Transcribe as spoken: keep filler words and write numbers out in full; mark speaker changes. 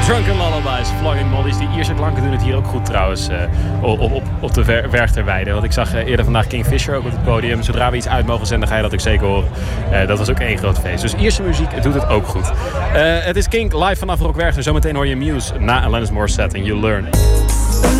Speaker 1: Drunken Lullabies, Flogging Mollies. Die Ierse klanken doen het hier ook goed trouwens. Uh, op, op, op de ver, Werchterweide. Want ik zag uh, eerder vandaag Kingfisher ook op het podium. Zodra we iets uit mogen zenden ga je dat ook zeker horen. Uh, dat was ook één groot feest. Dus Ierse muziek doet het ook goed. Uh, het is Kink live vanaf Rock Werchter. Zometeen hoor je Muse na Alanis Morissette en You Learn.